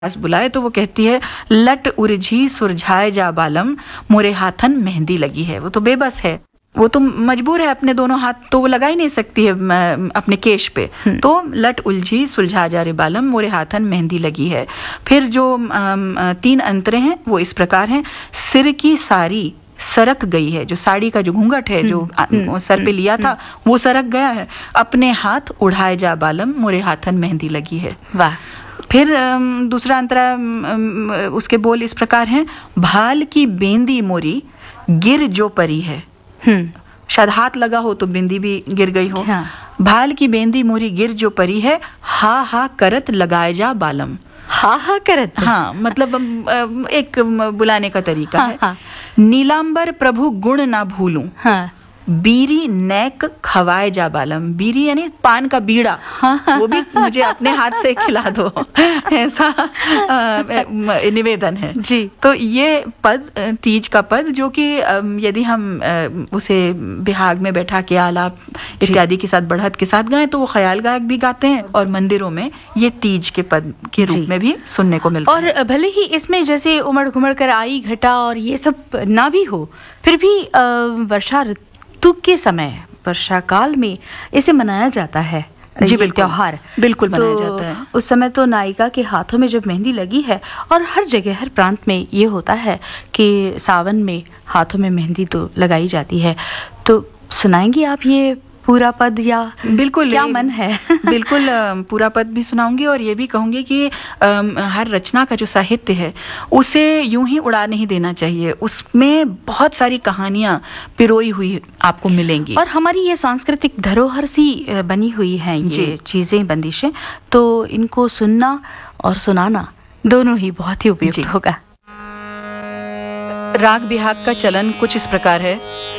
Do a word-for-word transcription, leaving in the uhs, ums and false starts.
पास बुलाए तो वो कहती है, लट उर्झी सुरझाए जा बालम, मोरे हाथन मेहंदी लगी है। वो तो बेबस है, वो तो मजबूर है, अपने दोनों हाथ तो वो लगा ही नहीं सकती है अपने केश पे। तो लट उलझी सुलझा जा रे बालम, मोरे हाथन मेहंदी लगी है। फिर जो तीन अंतरे हैं वो इस प्रकार हैं, सिर की सारी सरक गई है, जो साड़ी का जो घूंघट है जो सर पे लिया था वो सरक गया है। अपने हाथ उड़ाए जा बालम, मोरे हाथन मेहंदी लगी है। वाह। फिर दूसरा अंतरा, उसके बोल इस प्रकार हैं, भाल की बेंदी मोरी गिर जो परी है। शायद हाथ लगा हो तो बिंदी भी गिर गई हो। हाँ। भाल की बेंदी मोरी गिर जो परी है, हा हा करत लगाए जा बालम। हा हा करत, हाँ, मतलब एक बुलाने का तरीका हाँ, है। हाँ। नीलांबर प्रभु गुण ना भूलूं, हाँ। बीरी नैक खवाए जा बालम। बीरी यानी पान का बीड़ा, हाँ, हाँ, वो भी मुझे अपने हाथ से खिला दो, ऐसा निवेदन है जी। तो ये पद, तीज का पद, जो कि यदि हम उसे बिहाग में बैठा के आलाप इत्यादि के साथ, बढ़त के साथ गाएं तो वो ख्याल गायक भी गाते हैं, और मंदिरों में ये तीज के पद के रूप में भी सुनने को मिलता और है। और भले ही इसमें जैसे उमड़ घुमड़ कर आई घटा और ये सब ना भी हो, फिर भी वर्षा ऋतु के समय, वर्षा काल में इसे मनाया जाता है जी। बिल्कुल, त्योहार बिल्कुल मनाया तो जाता है। उस समय तो नायिका के हाथों में जब मेहंदी लगी है, और हर जगह हर प्रांत में ये होता है कि सावन में हाथों में मेहंदी तो लगाई जाती है। तो सुनाएंगी आप ये पूरा पद, या बिल्कुल क्या मन है? बिल्कुल पूरा पद भी सुनाऊंगी, और ये भी कहूंगी कि हर रचना का जो साहित्य है उसे यूं ही उड़ा नहीं देना चाहिए, उसमें बहुत सारी कहानियां पिरोई हुई आपको मिलेंगी, और हमारी ये सांस्कृतिक धरोहर सी बनी हुई है ये चीजें, बंदिशें, तो इनको सुनना और सुनाना दोनों ही बहुत ही उपयुक्त होगा। राग बिहाग का चलन कुछ इस प्रकार है।